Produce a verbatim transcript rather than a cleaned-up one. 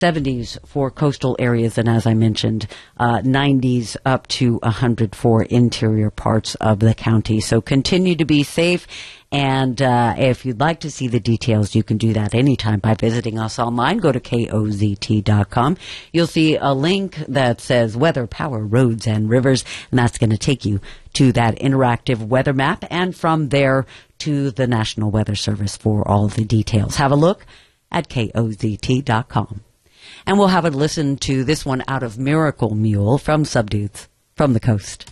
seventies for coastal areas, and as I mentioned, uh, nineties up to one hundred for interior parts of the county. So continue to be safe, and uh, if you'd like to see the details, you can do that anytime by visiting us online. Go to K O Z T dot com. You'll see a link that says Weather, Power, Roads, and Rivers, and that's going to take you to that interactive weather map, and from there to the National Weather Service for all the details. Have a look at K O Z T dot com. And we'll have a listen to this one out of Miracle Mule from Subdudes from the Coast.